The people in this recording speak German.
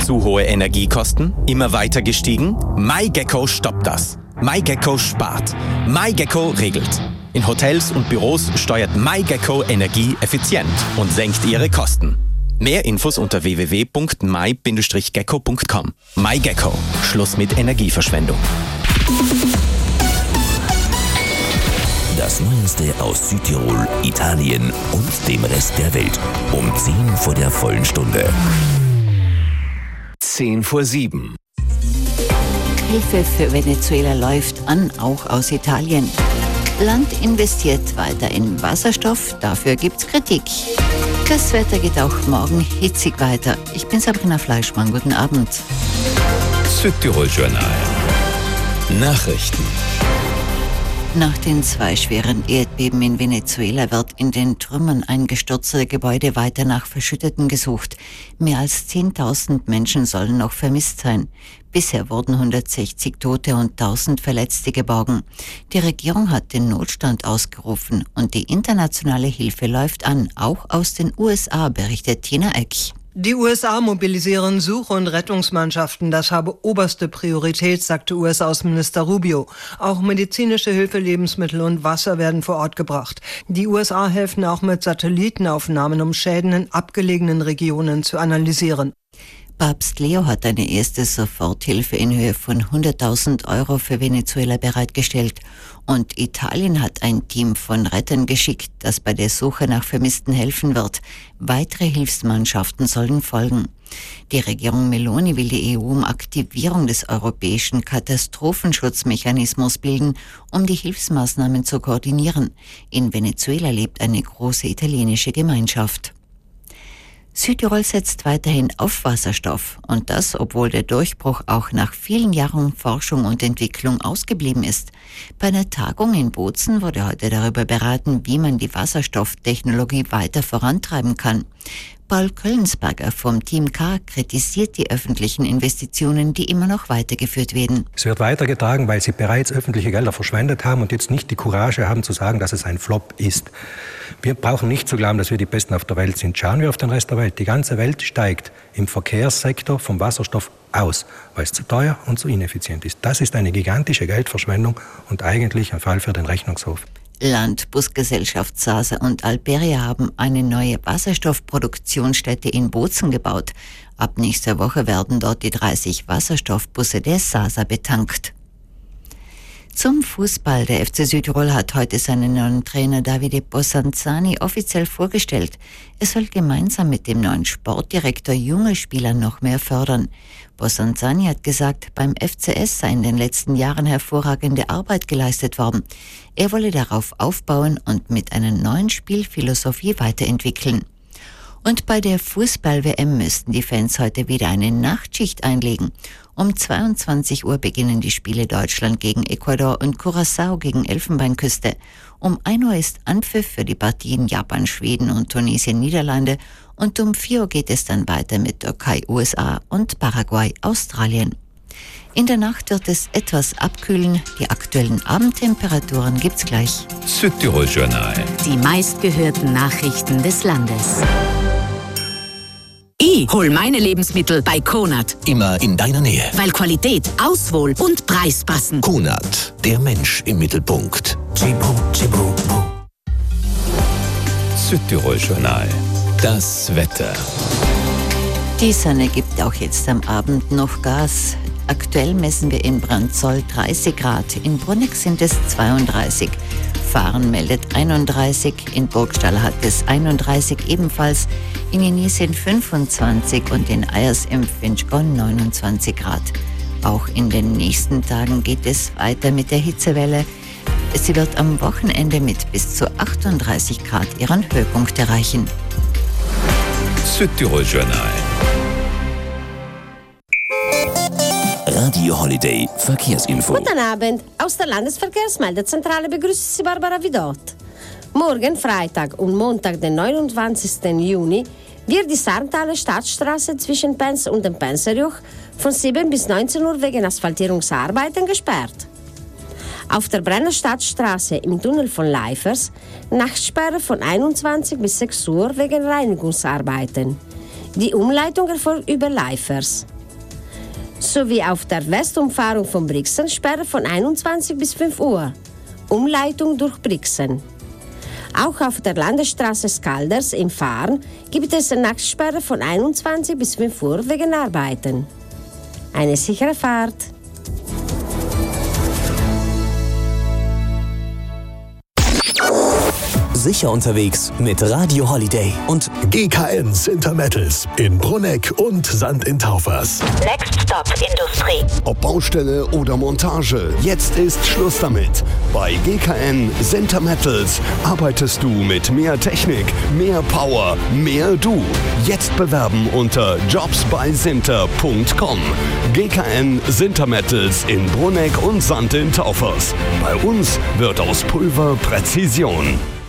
Zu hohe Energiekosten? Immer weiter gestiegen? MyGecko stoppt das. MyGecko spart. MyGecko regelt. In Hotels und Büros steuert MyGecko Energie effizient und senkt ihre Kosten. Mehr Infos unter www.my-gecko.com. MyGecko. Schluss mit Energieverschwendung. Das Neueste aus Südtirol, Italien und dem Rest der Welt. Um 10 vor der vollen Stunde. 6:50. Hilfe für Venezuela läuft an, auch aus Italien. Land investiert weiter in Wasserstoff, dafür gibt's Kritik. Das Wetter geht auch morgen hitzig weiter. Ich bin Sabrina Fleischmann, guten Abend. Südtirol Journal. Nachrichten. Nach den 2 schweren Erdbeben in Venezuela wird in den Trümmern eingestürzter Gebäude weiter nach Verschütteten gesucht. Mehr als 10.000 Menschen sollen noch vermisst sein. Bisher wurden 160 Tote und 1.000 Verletzte geborgen. Die Regierung hat den Notstand ausgerufen und die internationale Hilfe läuft an, auch aus den USA, berichtet Tina Eck. Die USA mobilisieren Such- und Rettungsmannschaften. Das habe oberste Priorität, sagte US-Außenminister Rubio. Auch medizinische Hilfe, Lebensmittel und Wasser werden vor Ort gebracht. Die USA helfen auch mit Satellitenaufnahmen, um Schäden in abgelegenen Regionen zu analysieren. Papst Leo hat eine erste Soforthilfe in Höhe von 100.000 Euro für Venezuela bereitgestellt. Und Italien hat ein Team von Rettern geschickt, das bei der Suche nach Vermissten helfen wird. Weitere Hilfsmannschaften sollen folgen. Die Regierung Meloni will die EU um Aktivierung des europäischen Katastrophenschutzmechanismus bilden, um die Hilfsmaßnahmen zu koordinieren. In Venezuela lebt eine große italienische Gemeinschaft. Südtirol setzt weiterhin auf Wasserstoff und das, obwohl der Durchbruch auch nach vielen Jahren Forschung und Entwicklung ausgeblieben ist. Bei einer Tagung in Bozen wurde heute darüber beraten, wie man die Wasserstofftechnologie weiter vorantreiben kann. Paul Köllensberger vom Team K kritisiert die öffentlichen Investitionen, die immer noch weitergeführt werden. Es wird weitergetragen, weil sie bereits öffentliche Gelder verschwendet haben und jetzt nicht die Courage haben zu sagen, dass es ein Flop ist. Wir brauchen nicht zu glauben, dass wir die Besten auf der Welt sind. Schauen wir auf den Rest der Welt. Die ganze Welt steigt im Verkehrssektor vom Wasserstoff aus, weil es zu teuer und zu ineffizient ist. Das ist eine gigantische Geldverschwendung und eigentlich ein Fall für den Rechnungshof. Land, Busgesellschaft Sasa und Alperia haben eine neue Wasserstoffproduktionsstätte in Bozen gebaut. Ab nächster Woche werden dort die 30 Wasserstoffbusse der Sasa betankt. Zum Fußball. Der FC Südtirol hat heute seinen neuen Trainer Davide Bosanzani offiziell vorgestellt. Er soll gemeinsam mit dem neuen Sportdirektor junge Spieler noch mehr fördern. Bosanzani hat gesagt, beim FCS sei in den letzten Jahren hervorragende Arbeit geleistet worden. Er wolle darauf aufbauen und mit einer neuen Spielphilosophie weiterentwickeln. Und bei der Fußball-WM müssten die Fans heute wieder eine Nachtschicht einlegen. Um 22 Uhr beginnen die Spiele Deutschland gegen Ecuador und Curaçao gegen Elfenbeinküste. Um 1 Uhr ist Anpfiff für die Partien Japan, Schweden und Tunesien, Niederlande. Und um 4 Uhr geht es dann weiter mit Türkei, USA und Paraguay, Australien. In der Nacht wird es etwas abkühlen. Die aktuellen Abendtemperaturen gibt's gleich. Südtirol Journal. Die meistgehörten Nachrichten des Landes. Ich hol meine Lebensmittel bei Konad. Immer in deiner Nähe. Weil Qualität, Auswahl und Preis passen. Konad, der Mensch im Mittelpunkt. Südtirol Journal. Das Wetter. Die Sonne gibt auch jetzt am Abend noch Gas. Aktuell messen wir in Brandzoll 30 Grad, in Bruneck sind es 32. Fahren meldet 31, in Burgstall hat es 31 ebenfalls, in Jenisien 25 und in Eyers im Finchgau 29 Grad. Auch in den nächsten Tagen geht es weiter mit der Hitzewelle. Sie wird am Wochenende mit bis zu 38 Grad ihren Höhepunkt erreichen. Südtirol Journal. Radio Holiday Verkehrsinfo. Guten Abend. Aus der Landesverkehrsmeldezentrale begrüßt Sie Barbara Vidot. Morgen, Freitag und Montag, den 29. Juni, wird die Sarnthaler Stadtstraße zwischen Pens und dem Penserjoch von 7 bis 19 Uhr wegen Asphaltierungsarbeiten gesperrt. Auf der Brenner Stadtstraße im Tunnel von Leifers Nachtsperre von 21 bis 6 Uhr wegen Reinigungsarbeiten. Die Umleitung erfolgt über Leifers. sowie auf der Westumfahrung von Brixen Sperre von 21 bis 5 Uhr. Umleitung durch Brixen. Auch auf der Landesstraße Skalders in Fahrn gibt es eine Nachtsperre von 21 bis 5 Uhr wegen Arbeiten. Eine sichere Fahrt. Sicher unterwegs mit Radio Holiday und GKN Sintermettels in Brunegg und St. in Taufers. Next Stop Industrie. Ob Baustelle oder Montage, jetzt ist Schluss damit. Bei GKN Sintermettels arbeitest du mit mehr Technik, mehr Power, mehr du. Jetzt bewerben unter jobsbysinter.com. GKN Sintermettels in Brunegg und St. in Taufers. Bei uns wird aus Pulver Präzision.